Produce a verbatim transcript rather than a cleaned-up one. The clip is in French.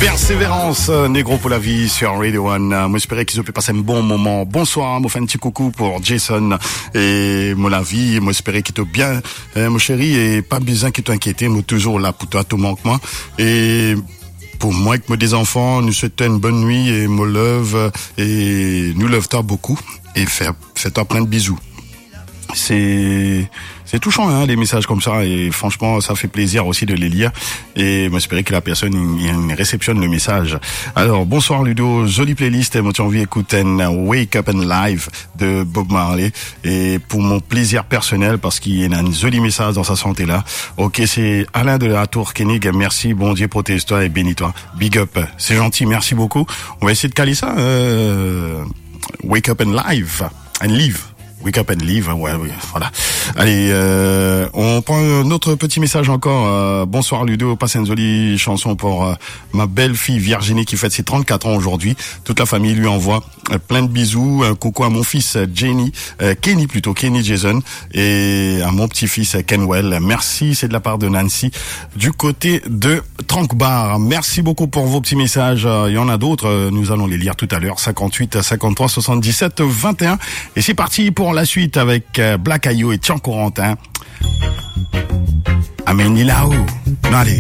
Persévérance, Négro pour la vie sur Radio One. Moi, j'espère qu'ils ont pu passer un bon moment. Bonsoir, moi, fais un petit coucou pour Jason et moi, la vie. Moi, j'espère qu'ils t'ont bien, hein, mon chéri, et pas besoin qu'ils t'inquiètent. Moi, toujours là pour toi, tout manque moi. Et pour moi, avec moi des enfants, nous souhaitons une bonne nuit et me lève et nous lève-toi beaucoup et fais, fais-toi plein de bisous. C'est, c'est touchant, hein, les messages comme ça, et franchement, ça fait plaisir aussi de les lire, et j'espère que la personne, il réceptionne le message. Alors, bonsoir Ludo, jolie playlist, moi j'ai envie d'écouter Wake Up and Live de Bob Marley, et pour mon plaisir personnel, parce qu'il y a un joli message dans sa santé là. Ok, c'est Alain de la Tour Koenig, merci, bon Dieu protège-toi et bénis-toi. Big up, c'est gentil, merci beaucoup. On va essayer de caler ça, euh, Wake Up and Live, and Live. Wake Up and Live, ouais, ouais, voilà. Allez, euh, on prend un autre petit message encore. Euh, bonsoir Ludo, passe une jolie chanson pour euh, ma belle-fille Virginie qui fête ses trente-quatre ans aujourd'hui. Toute la famille lui envoie euh, plein de bisous. Un coucou à mon fils euh, Jenny, euh, Kenny plutôt, Kenny Jason, et à mon petit-fils euh, Kenwell. Merci, c'est de la part de Nancy du côté de Tranquebar. Merci beaucoup pour vos petits messages. Euh, il y en a d'autres, euh, nous allons les lire tout à l'heure. cinquante-huit, cinquantre-trois, soixante-dix-sept, vingt et un. Et c'est parti pour la suite avec Black Ayo et Tian Corentin. Ameni là-haut. Allez.